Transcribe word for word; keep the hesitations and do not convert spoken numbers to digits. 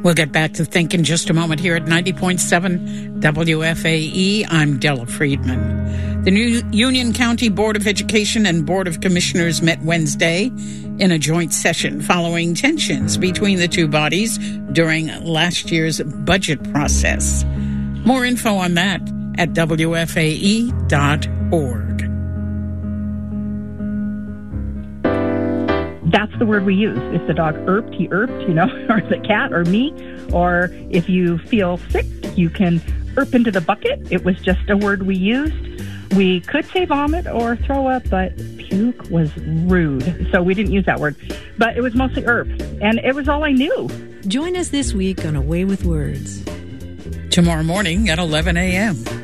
We'll get back to Think in just a moment here at ninety point seven W F A E. I'm Della Friedman. The new Union County Board of Education and Board of Commissioners met Wednesday in a joint session following tensions between the two bodies during last year's budget process. More info on that at W F A E dot org. That's the word we use. If the dog erped, he erped, you know, or the cat or me. Or if you feel sick, you can erp into the bucket. It was just a word we used. We could say vomit or throw up, but puke was rude. So we didn't use that word. But it was mostly erp. And it was all I knew. Join us this week on A Way with Words. Tomorrow morning at eleven a.m.